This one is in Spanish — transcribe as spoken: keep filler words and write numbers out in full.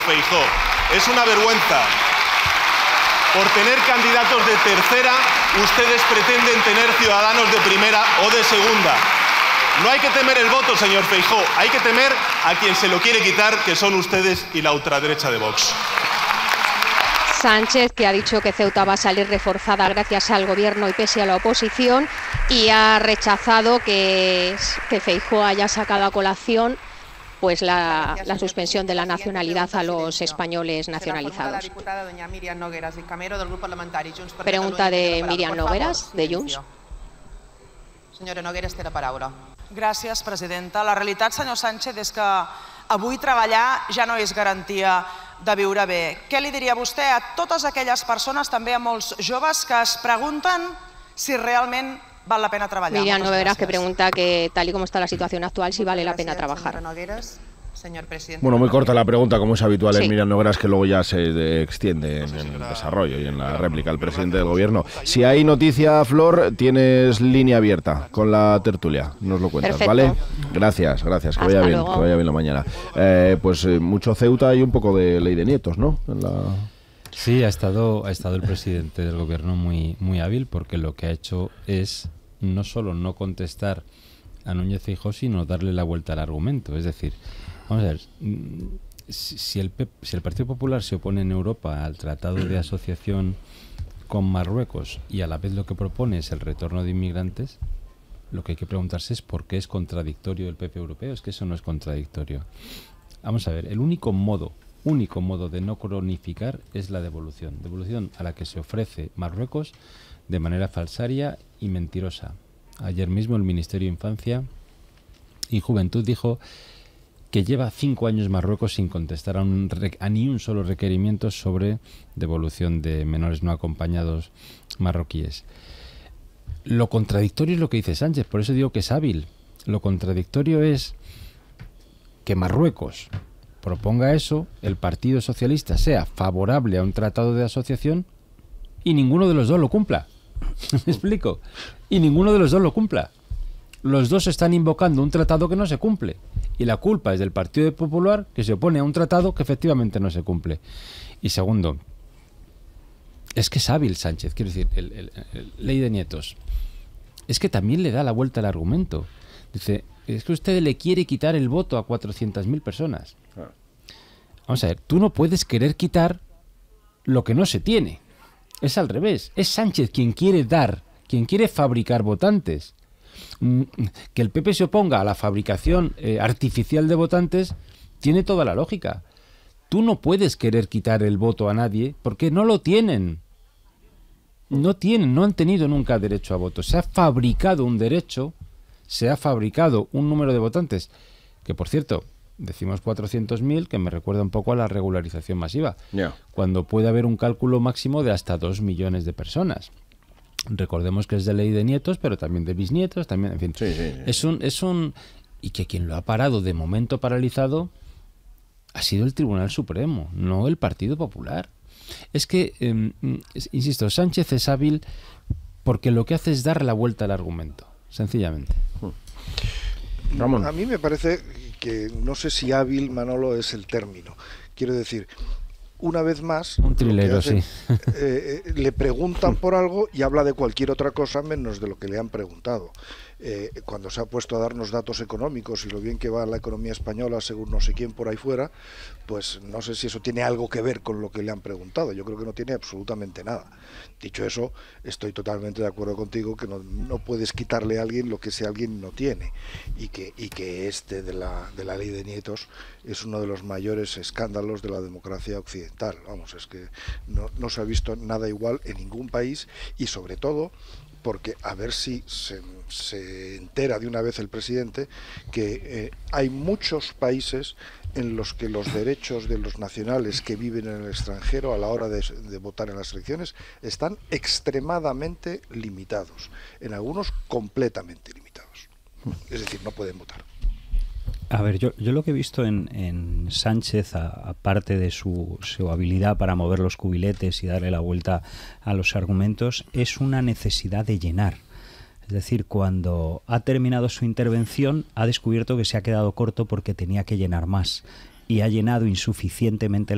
Feijóo. Es una vergüenza. Por tener candidatos de tercera, ustedes pretenden tener ciudadanos de primera o de segunda. No hay que temer el voto, señor Feijóo. Hay que temer a quien se lo quiere quitar, que son ustedes y la ultraderecha de Vox. Sánchez, que ha dicho que Ceuta va a salir reforzada gracias al gobierno y pese a la oposición, y ha rechazado que, que Feijóo haya sacado a colación pues la, la suspensión de la nacionalidad a los españoles nacionalizados. Pregunta de Míriam Nogueras, de Junts. Senyora Nogueras, té la paraula. Gràcies, presidenta. La realitat, senyor Sánchez, és que avui treballar ja no és garantia de viure bé. Què li diria vostè a totes aquelles persones, també a molts joves, que es pregunten si realment val la pena treballar? Míriam Nogueras, que pregunta que tal y como está la situación actual, si vale la pena trabajar. Señor presidente. Bueno, muy corta la pregunta, como es habitual en Sí. Míriam Nogueras, que luego ya se extiende en el desarrollo y en la réplica al presidente del gobierno. Si hay noticia, Flor, tienes línea abierta con la tertulia. Nos lo cuentas, Perfecto. ¿vale? Gracias, gracias. Que Hasta vaya bien, luego. que vaya bien la mañana. Eh, pues eh, mucho Ceuta y un poco de ley de nietos, ¿no? En la... Sí, ha estado, ha estado el presidente del gobierno muy, muy hábil, porque lo que ha hecho es no solo no contestar a Núñez Feijóo, sino darle la vuelta al argumento. Es decir, vamos a ver, mm, si, si, el P- si el Partido Popular se opone en Europa al Tratado de Asociación con Marruecos y a la vez lo que propone es el retorno de inmigrantes, lo que hay que preguntarse es por qué es contradictorio el P P europeo. Es que eso no es contradictorio. Vamos a ver, el único modo, único modo de no cronificar es la devolución. Devolución a la que se ofrece Marruecos de manera falsaria y mentirosa. Ayer mismo el Ministerio de Infancia y Juventud dijo que lleva cinco años Marruecos sin contestar a, un, a ni un solo requerimiento sobre devolución de menores no acompañados marroquíes. Lo contradictorio es lo que dice Sánchez, por eso digo que es hábil. Lo contradictorio es que Marruecos proponga eso, el Partido Socialista sea favorable a un tratado de asociación y ninguno de los dos lo cumpla. ¿Me explico? Y ninguno de los dos lo cumpla. Los dos están invocando un tratado que no se cumple. Y la culpa es del Partido Popular, que se opone a un tratado que efectivamente no se cumple. Y segundo, es que es hábil Sánchez, quiero decir, el, el, el ley de nietos. Es que también le da la vuelta al argumento. Dice, es que usted le quiere quitar el voto a cuatrocientas mil personas. Vamos a ver, tú no puedes querer quitar lo que no se tiene. Es al revés. Es Sánchez quien quiere dar, quien quiere fabricar votantes. Que el P P se oponga a la fabricación eh, artificial de votantes tiene toda la lógica. Tú no puedes querer quitar el voto a nadie porque no lo tienen. No tienen, no han tenido nunca derecho a voto. Se ha fabricado un derecho, se ha fabricado un número de votantes, que por cierto, decimos cuatrocientos mil, que me recuerda un poco a la regularización masiva, Yeah. cuando puede haber un cálculo máximo de hasta dos millones de personas. Recordemos que es de ley de nietos, pero también de bisnietos, también, en fin. Sí, sí, sí. Es un, es un, y que quien lo ha parado de momento paralizado ha sido el Tribunal Supremo, no el Partido Popular. Es que, eh, insisto, Sánchez es hábil porque lo que hace es dar la vuelta al argumento, sencillamente. Ramón. A mí me parece que, no sé si hábil, Manolo, es el término. Quiero decir, una vez más, Un trilero, lo que hacen, sí. eh, eh, le preguntan por algo y habla de cualquier otra cosa menos de lo que le han preguntado. Eh, cuando se ha puesto a darnos datos económicos y lo bien que va la economía española según no sé quién por ahí fuera, pues no sé si eso tiene algo que ver con lo que le han preguntado. Yo creo que no tiene absolutamente nada. Dicho eso, estoy totalmente de acuerdo contigo que no, no puedes quitarle a alguien lo que ese alguien no tiene, y que, y que este de la, de la ley de nietos es uno de los mayores escándalos de la democracia occidental. Vamos, es que no, no se ha visto nada igual en ningún país, y sobre todo porque a ver si se, se entera de una vez el presidente que eh, hay muchos países en los que los derechos de los nacionales que viven en el extranjero a la hora de, de votar en las elecciones están extremadamente limitados, en algunos completamente limitados. Es decir, no pueden votar. A ver, yo, yo lo que he visto en, en Sánchez, aparte de su, su habilidad para mover los cubiletes y darle la vuelta a los argumentos, es una necesidad de llenar. Es decir, cuando ha terminado su intervención, ha descubierto que se ha quedado corto porque tenía que llenar más, y ha llenado insuficientemente la